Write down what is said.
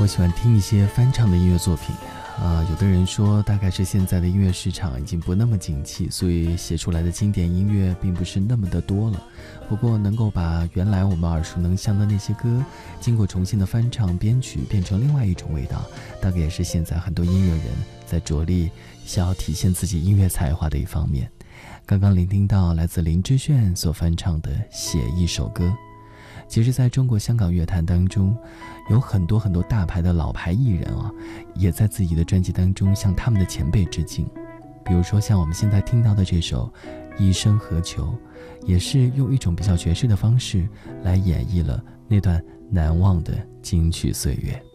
我喜欢听一些翻唱的音乐作品有的人说大概是现在的音乐市场已经不那么景气，所以写出来的经典音乐并不是那么的多了。不过能够把原来我们耳熟能详的那些歌经过重新的翻唱编曲变成另外一种味道，大概也是现在很多音乐人在着力想要体现自己音乐才华的一方面。刚刚聆听到来自林志炫所翻唱的《写一首歌》。其实在中国香港乐坛当中，有很多大牌的老牌艺人也在自己的专辑当中向他们的前辈致敬。比如说像我们现在听到的这首《一生何求》，也是用一种比较爵士的方式来演绎了那段难忘的金曲岁月。